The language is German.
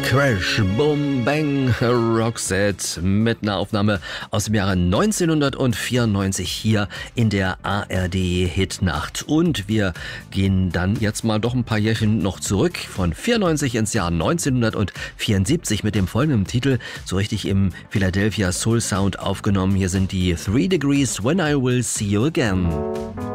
Crash, Boom, Bang, Roxette mit einer Aufnahme aus dem Jahre 1994 hier in der ARD-Hitnacht. Und wir gehen dann jetzt mal doch ein paar Jährchen noch zurück, von 94 ins Jahr 1974 mit dem folgenden Titel, so richtig im Philadelphia Soul Sound aufgenommen. Hier sind die 3 Degrees When I Will See You Again.